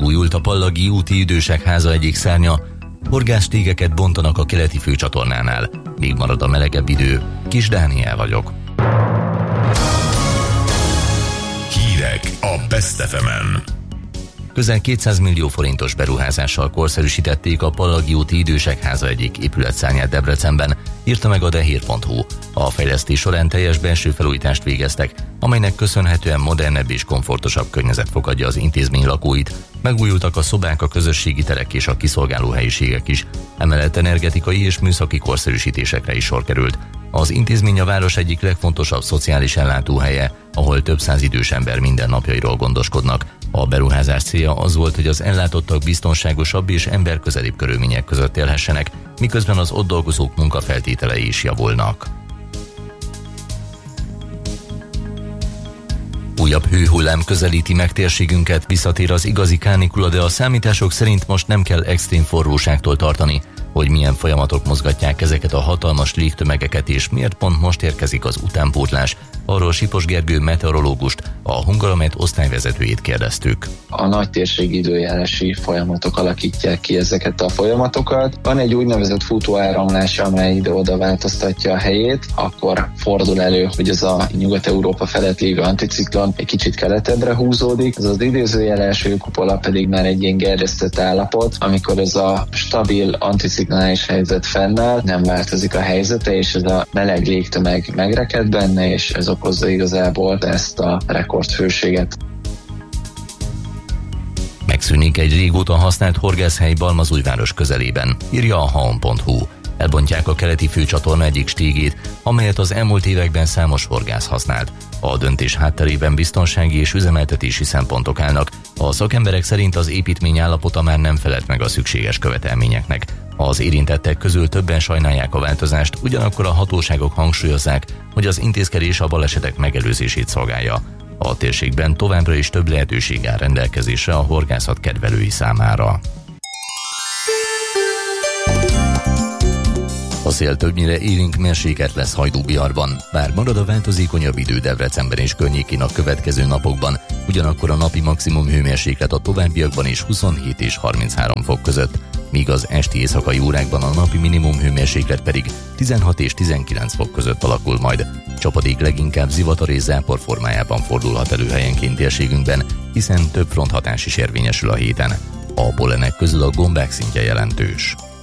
Megújult a Pallagi úti idősek háza egyik szárnya, horgásztégeket bontanak a keleti főcsatornánál. Még marad a melegebb idő. Kis Dániel vagyok. Hírek a Best FM-en. Közel 200 millió forintos beruházással korszerűsítették a Pallagi úti idősek háza egyik épületszárnyát Debrecenben, írta meg a dehír.hu. A fejlesztés során teljes belső felújítást végeztek, amelynek köszönhetően modernebb és komfortosabb környezet fogadja az intézmény lakóit. Megújultak a szobák, a közösségi terek és a kiszolgáló helyiségek is. Emellett energetikai és műszaki korszerűsítésekre is sor került. Az intézmény a város egyik legfontosabb szociális ellátóhelye, ahol több száz idős ember mindennapjairól gondoskodnak. A beruházás célja az volt, hogy az ellátottak biztonságosabb és emberközelibb körülmények között élhessenek, miközben az ott dolgozók munkafeltételei is javulnak. Újabb hőhullám közelíti meg térségünket, visszatér az igazi kánikula, de a számítások szerint most nem kell extrém forróságtól tartani. Hogy milyen folyamatok mozgatják ezeket a hatalmas légtömegeket és miért pont most érkezik az utánpótlás, arról Sipos Gergő meteorológust, a Hungaramet osztályvezetőjét kérdeztük. A nagy térségi időjárási folyamatok alakítják ki ezeket a folyamatokat. Van egy úgynevezett futóáramlás, amely ide-oda változtatja a helyét, akkor fordul elő, hogy ez a Nyugat-Európa felett lévő anticiklon egy kicsit keletebbre húzódik. Ez az idézőjeles hőkupola pedig már egy ilyen gerjesztett állapot, amikor ez a stabil anticiklonális helyzet fennáll, nem változik a helyzete, és ez a meleg légtömeg megreked benne, és ez okozza igazából ezt a rekordhőséget. Megszűnik egy régóta használt horgászhely Balmazújváros közelében, írja a haon.hu. Elbontják a keleti főcsatorna egyik stégét, amelyet az elmúlt években számos horgász használt. A döntés hátterében biztonsági és üzemeltetési szempontok állnak. A szakemberek szerint az építmény állapota már nem felelt meg a szükséges követelményeknek. Az érintettek közül többen sajnálják a változást, ugyanakkor a hatóságok hangsúlyozzák, hogy az intézkedés a balesetek megelőzését szolgálja. A térségben továbbra is több lehetőség áll rendelkezésre a horgászat kedvelői számára. A szél többnyire élénk mérsékelt lesz Hajdúbiharban, bár marad a változékonyabb idő Debrecenben és környékén a következő napokban, ugyanakkor a napi maximum hőmérséklet a továbbiakban is 27 és 33 fok között, míg az esti éjszakai órákban a napi minimum hőmérséklet pedig 16 és 19 fok között alakul majd. Csapadék leginkább zivatar és zápor formájában fordulhat elő helyenként térségünkben, hiszen több fronthatás is érvényesül a héten. A pollenek közül a gombák szintje jelentős.